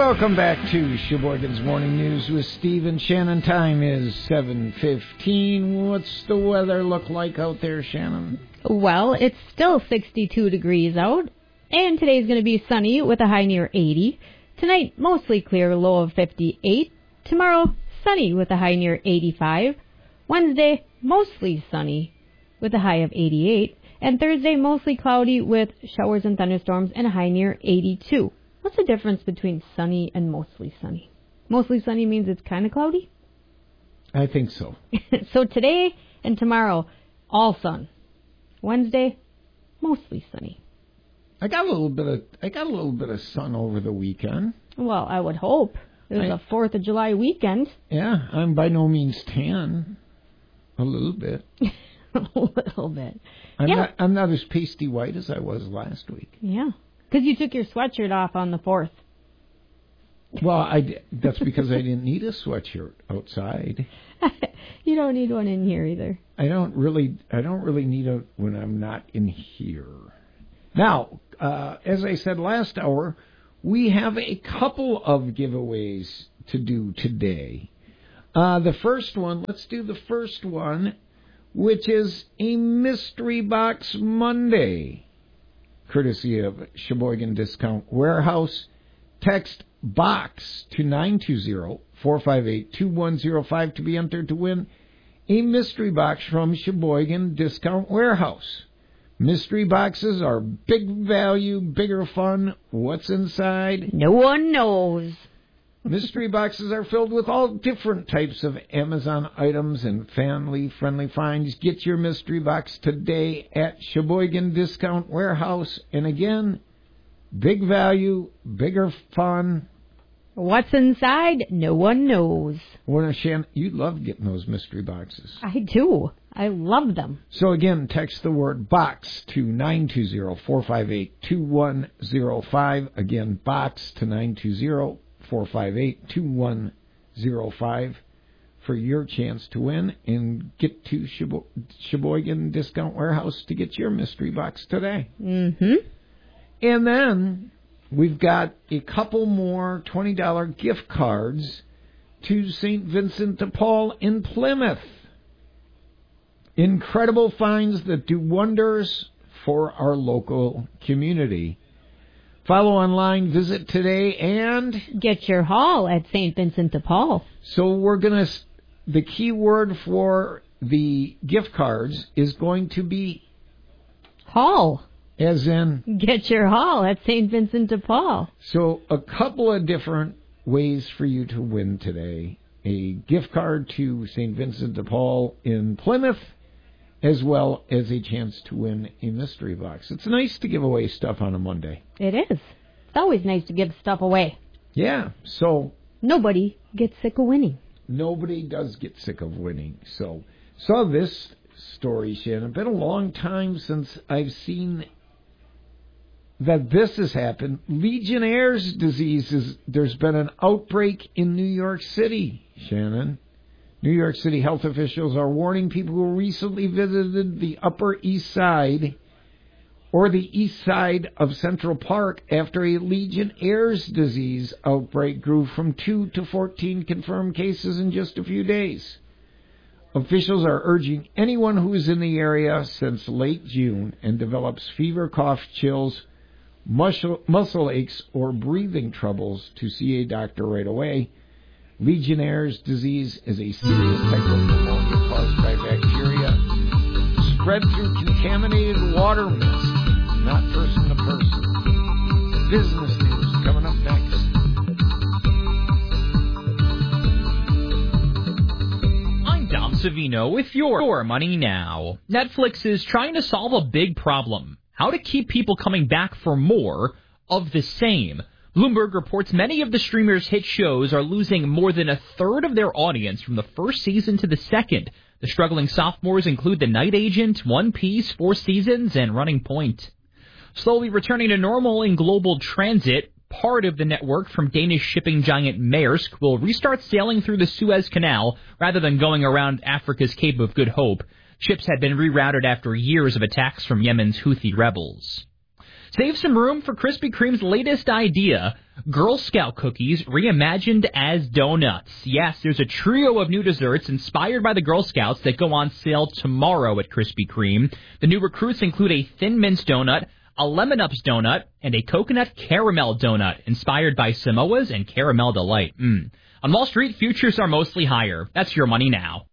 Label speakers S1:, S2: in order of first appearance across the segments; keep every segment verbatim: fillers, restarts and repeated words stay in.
S1: Welcome back to Sheboygan's Morning News with Steve and Shannon. Time is seven fifteen. What's the weather look like out there, Shannon?
S2: Well, it's still sixty-two degrees out, and today's going to be sunny with a high near eighty. Tonight, mostly clear, low of fifty-eight. Tomorrow, sunny with a high near eighty-five. Wednesday, mostly sunny with a high of eighty-eight. And Thursday, mostly cloudy with showers and thunderstorms and a high near eighty-two. What's the difference between sunny and mostly sunny? Mostly sunny means it's kind of cloudy?
S1: I think so.
S2: So today and tomorrow, all sun. Wednesday, mostly sunny.
S1: I got a little bit of I got a little bit of sun over the weekend.
S2: Well, I would hope. It was
S1: I,
S2: a fourth of July weekend.
S1: Yeah, I'm by no means tan. A little bit.
S2: A little bit.
S1: I'm
S2: yeah.
S1: not I'm not as pasty white as I was last week.
S2: Yeah. Because you took your sweatshirt off on the fourth.
S1: Well, I, that's because I didn't need a sweatshirt outside.
S2: You don't need one in here either.
S1: I don't really I don't really need it when I'm not in here. Now, uh, as I said last hour, we have a couple of giveaways to do today. Uh, the first one, let's do the first one, which is a Mystery Box Monday, courtesy of Sheboygan Discount Warehouse. Text BOX to nine two zero, four five eight, two one zero five to be entered to win a mystery box from Sheboygan Discount Warehouse. Mystery boxes are big value, bigger fun. What's inside?
S2: No one knows.
S1: Mystery boxes are filled with all different types of Amazon items and family-friendly finds. Get your mystery box today at Sheboygan Discount Warehouse. And again, big value, bigger fun.
S2: What's inside? No one knows.
S1: Well, Shan, you love getting those mystery boxes.
S2: I do. I love them.
S1: So again, text the word BOX to nine two zero, four five eight, two one zero five. Again, BOX to nine two zero, four five eight, two one zero five for your chance to win and get to Shebo- Sheboygan Discount Warehouse to get your mystery box today.
S2: Mm-hmm.
S1: And then we've got a couple more twenty dollars gift cards to Saint Vincent de Paul in Plymouth. Incredible finds that do wonders for our local community. Follow online, visit today, and
S2: get your haul at Saint Vincent de Paul.
S1: So we're going to, the key word for the gift cards is going to be
S2: haul.
S1: As in?
S2: Get your haul at Saint Vincent de Paul.
S1: So a couple of different ways for you to win today. A gift card to Saint Vincent de Paul in Plymouth, as well as a chance to win a mystery box. It's nice to give away stuff on a Monday.
S2: It is. It's always nice to give stuff away.
S1: Yeah, so...
S2: Nobody gets sick of winning.
S1: Nobody does get sick of winning. So, saw this story, Shannon. It's been a long time since I've seen that this has happened. Legionnaire's disease, is, there's been an outbreak in New York City, Shannon. New York City health officials are warning people who recently visited the Upper East Side or the east side of Central Park after a Legionnaire's disease outbreak grew from two to fourteen confirmed cases in just a few days. Officials are urging anyone who is in the area since late June and develops fever, cough, chills, muscle, muscle aches, or breathing troubles to see a doctor right away. Legionnaire's disease is a serious type of pneumonia caused by bacteria spread through contaminated water mist, not person to person. Business news coming up next.
S3: I'm Dom Savino with your, your Money Now. Netflix is trying to solve a big problem: how to keep people coming back for more of the same. Bloomberg reports many of the streamer's hit shows are losing more than a third of their audience from the first season to the second. The struggling sophomores include The Night Agent, One Piece, Four Seasons, and Running Point. Slowly returning to normal in global transit, part of the network from Danish shipping giant Maersk will restart sailing through the Suez Canal rather than going around Africa's Cape of Good Hope. Ships had been rerouted after years of attacks from Yemen's Houthi rebels. Save some room for Krispy Kreme's latest idea. Girl Scout cookies reimagined as donuts. Yes, there's a trio of new desserts inspired by the Girl Scouts that go on sale tomorrow at Krispy Kreme. The new recruits include a Thin Mints donut, a Lemon Ups donut, and a coconut caramel donut inspired by Samoa's and Caramel Delight. Mm. On Wall Street, futures are mostly higher. That's your money now.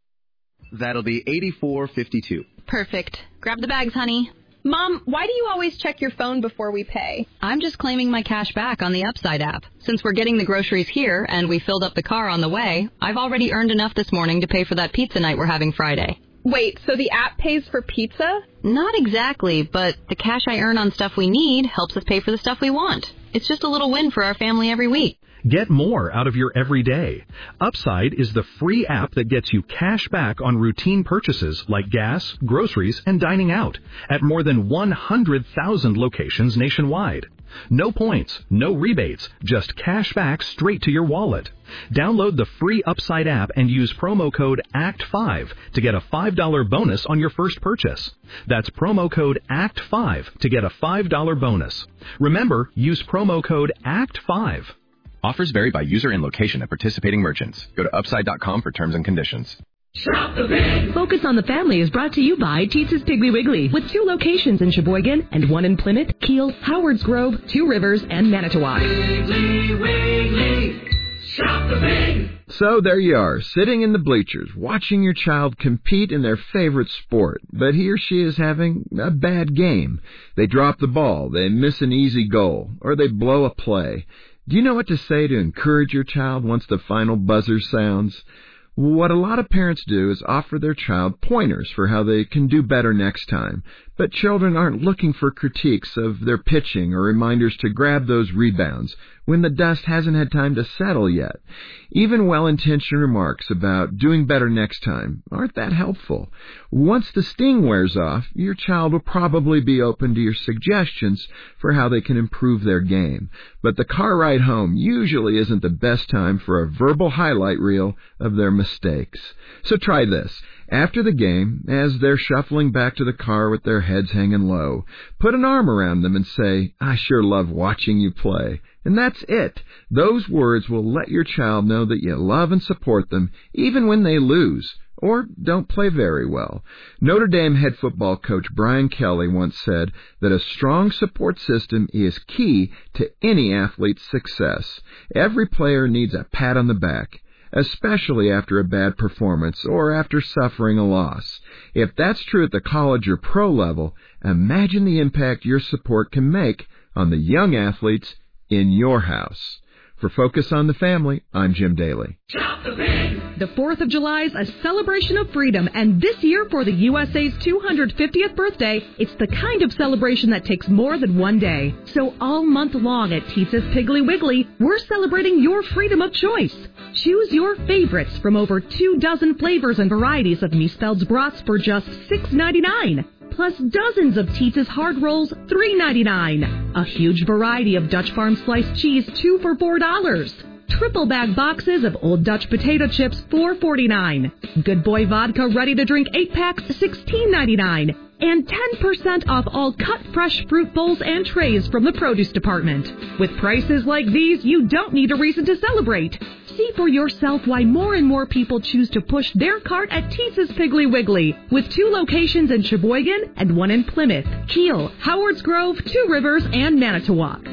S4: That'll be eighty-four fifty-two.
S5: Perfect. Grab the bags, honey.
S6: Mom, why do you always check your phone before we pay?
S5: I'm just claiming my cash back on the Upside app. Since we're getting the groceries here and we filled up the car on the way, I've already earned enough this morning to pay for that pizza night we're having Friday.
S6: Wait, so the app pays for pizza?
S5: Not exactly, but the cash I earn on stuff we need helps us pay for the stuff we want. It's just a little win for our family every week.
S7: Get more out of your everyday. Upside is the free app that gets you cash back on routine purchases like gas, groceries, and dining out at more than one hundred thousand locations nationwide. No points, no rebates, just cash back straight to your wallet. Download the free Upside app and use promo code A C T five to get a five dollars bonus on your first purchase. That's promo code A C T five to get a five dollars bonus. Remember, use promo code A C T five.
S8: Offers vary by user and location at participating merchants. Go to upside dot com for terms and conditions.
S9: Shop the Big! Focus on the Family is brought to you by Teetza's Piggly Wiggly, with two locations in Sheboygan and one in Plymouth, Kiel, Howards Grove, Two Rivers, and Manitowoc.
S10: Piggly Wiggly, shop the Big!
S11: So there you are, sitting in the bleachers, watching your child compete in their favorite sport, but he or she is having a bad game. They drop the ball, they miss an easy goal, or they blow a play. Do you know what to say to encourage your child once the final buzzer sounds? What a lot of parents do is offer their child pointers for how they can do better next time. But children aren't looking for critiques of their pitching or reminders to grab those rebounds when the dust hasn't had time to settle yet. Even well-intentioned remarks about doing better next time aren't that helpful. Once the sting wears off, your child will probably be open to your suggestions for how they can improve their game. But the car ride home usually isn't the best time for a verbal highlight reel of their mistakes. So try this. After the game, as they're shuffling back to the car with their heads hanging low, put an arm around them and say, "I sure love watching you play." And that's it. Those words will let your child know that you love and support them, even when they lose or don't play very well. Notre Dame head football coach Brian Kelly once said that a strong support system is key to any athlete's success. Every player needs a pat on the back, especially after a bad performance or after suffering a loss. If that's true at the college or pro level, imagine the impact your support can make on the young athletes in your house. For Focus on the Family, I'm Jim Daly.
S9: Shop the Big! The fourth of July is a celebration of freedom, and this year for the U S A's two hundred fiftieth birthday, it's the kind of celebration that takes more than one day. So all month long at Teetza's Piggly Wiggly, we're celebrating your freedom of choice. Choose your favorites from over two dozen flavors and varieties of Mispell's brats for just six ninety-nine. Plus dozens of Teetza's hard rolls, three ninety-nine. A huge variety of Dutch Farm sliced cheese, two for four dollars. Triple bag boxes of Old Dutch potato chips, four forty-nine. Good Boy vodka ready to drink eight packs, sixteen ninety-nine. And ten percent off all cut fresh fruit bowls and trays from the produce department. With prices like these, you don't need a reason to celebrate. See for yourself why more and more people choose to push their cart at Teetza's Piggly Wiggly, with two locations in Sheboygan and one in Plymouth, Kiel, Howards Grove, Two Rivers, and Manitowoc.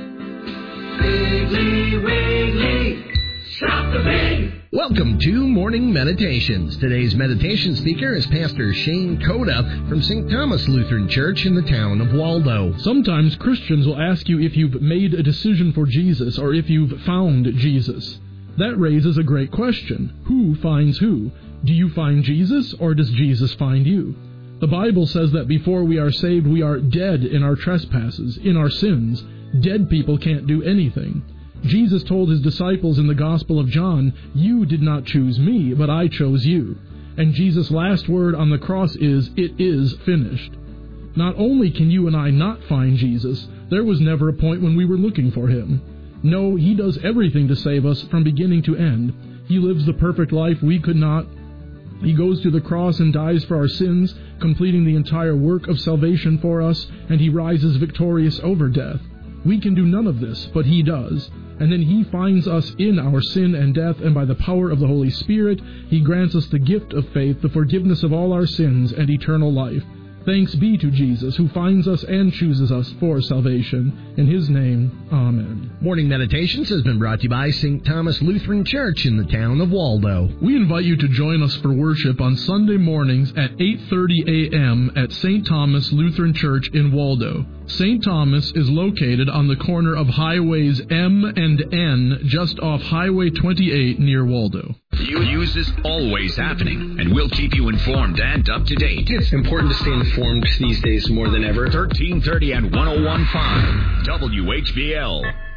S10: Piggly Wiggly, shop the Big!
S12: Welcome to Morning Meditations. Today's meditation speaker is Pastor Shane Coda from Saint Thomas Lutheran Church in the town of Waldo.
S13: Sometimes Christians will ask you if you've made a decision for Jesus or if you've found Jesus. That raises a great question. Who finds who? Do you find Jesus, or does Jesus find you? The Bible says that before we are saved, we are dead in our trespasses, in our sins. Dead people can't do anything. Jesus told his disciples in the Gospel of John, "You did not choose me, but I chose you." And Jesus' last word on the cross is, "It is finished." Not only can you and I not find Jesus, there was never a point when we were looking for him. No, he does everything to save us from beginning to end. He lives the perfect life we could not. He goes to the cross and dies for our sins, completing the entire work of salvation for us, and he rises victorious over death. We can do none of this, but He does. And then He finds us in our sin and death, and by the power of the Holy Spirit, He grants us the gift of faith, the forgiveness of all our sins, and eternal life. Thanks be to Jesus, who finds us and chooses us for salvation. In His name, amen.
S12: Morning Meditations has been brought to you by Saint Thomas Lutheran Church in the town of Waldo.
S13: We invite you to join us for worship on Sunday mornings at eight thirty a.m. at Saint Thomas Lutheran Church in Waldo. Saint Thomas is located on the corner of highways M and N, just off Highway twenty-eight near Waldo.
S14: News is always happening, and we'll keep you informed and up to date.
S12: It's important to stay informed these days more than ever.
S14: thirteen thirty and one oh one point five W H B L.